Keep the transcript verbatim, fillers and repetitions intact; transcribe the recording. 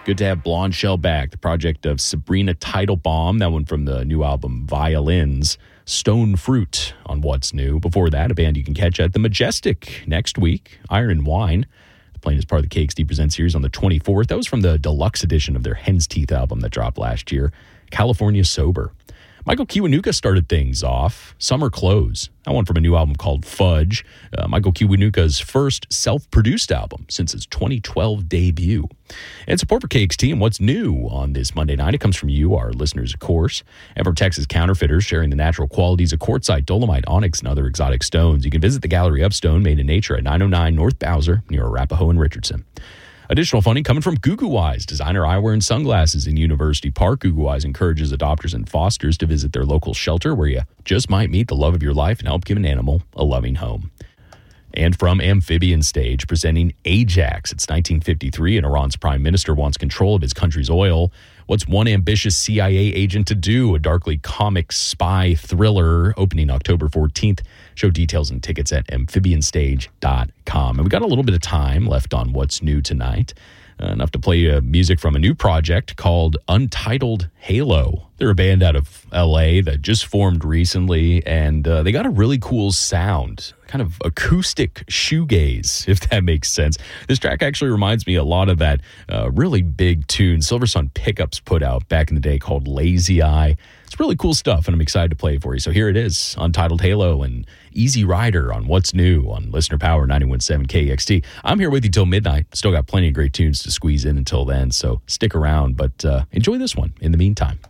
Good to have Blonde Shell back, the project of Sabrina Teitelbaum, that one from the new album Violins. Stone Fruit on What's New. Before that, a band you can catch at the Majestic next week, Iron and Wine. They're playing as part of the K X D Present series on the twenty-fourth. That was from the deluxe edition of their Hen's Teeth album that dropped last year, California Sober. Michael Kiwanuka started things off. Summer Clothes. That one from a new album called Fudge. Uh, Michael Kiwanuka's first self-produced album since his twenty twelve debut. And support for K X T and What's New on this Monday night. It comes from you, our listeners, of course, and from Texas Counterfeiters, sharing the natural qualities of quartzite, dolomite, onyx, and other exotic stones. You can visit the Gallery of Stone, made in nature at nine oh nine North Bowser, near Arapahoe and Richardson. Additional funding coming from Goo Goo Eyes, designer eyewear and sunglasses in University Park. Goo Goo Eyes encourages adopters and fosters to visit their local shelter where you just might meet the love of your life and help give an animal a loving home. And from Amphibian Stage, presenting Ajax. It's nineteen fifty-three, and Iran's prime minister wants control of his country's oil. What's one ambitious C I A agent to do? A darkly comic spy thriller opening October fourteenth. Show details and tickets at amphibian stage dot com. And we got a little bit of time left on What's New tonight. Uh, enough to play uh, music from a new project called Untitled Halo. They're a band out of L A that just formed recently, and uh, they got a really cool sound, kind of acoustic shoegaze, if that makes sense. This track actually reminds me a lot of that uh, really big tune Silversun Pickups put out back in the day called Lazy Eye. It's really cool stuff, and I'm excited to play it for you. So here it is, Untitled Halo and Easy Rider on What's New on Listener Power ninety-one point seven K X T. I'm here with you till midnight. Still got plenty of great tunes to squeeze in until then, so stick around, but uh, enjoy this one in the meantime.